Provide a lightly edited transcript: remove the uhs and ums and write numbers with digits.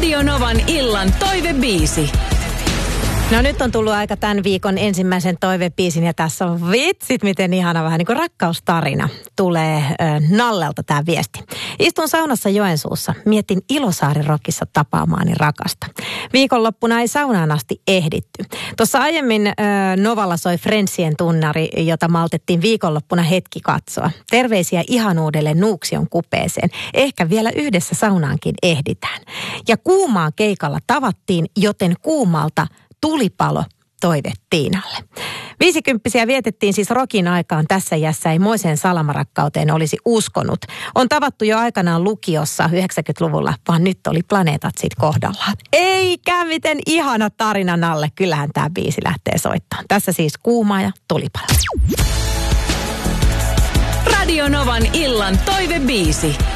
Radio Novan illan toivebiisi. No nyt on tullut aika tämän viikon ensimmäisen toivebiisin ja tässä on vitsit, miten ihana vähän niin kuin rakkaustarina. Tulee Nallelta tämä viesti. Istun saunassa Joensuussa, mietin Ilosaari-rockissa tapaamaani rakasta. Viikonloppuna ei saunaan asti ehditty. Tuossa aiemmin Novalla soi Friendsien tunnari, jota maltettiin viikonloppuna hetki katsoa. Terveisiä ihanuudelle Nuuksion kupeeseen. Ehkä vielä yhdessä saunaankin ehditään. Ja kuumaan keikalla tavattiin, joten kuumalta tulipalo toive Tiinalle. 50-vuotiaita vietettiin siis rokin aikaan, tässä iässä ei moiseen salamarakkauteen olisi uskonut. On tavattu jo aikanaan lukiossa 90-luvulla, vaan nyt oli planeetat sit kohdallaan. Eikä miten ihana tarina Nalle, kyllähän tämä biisi lähtee soittamaan. Tässä siis kuumaa ja tulipalo. Radio Novan illan toivebiisi.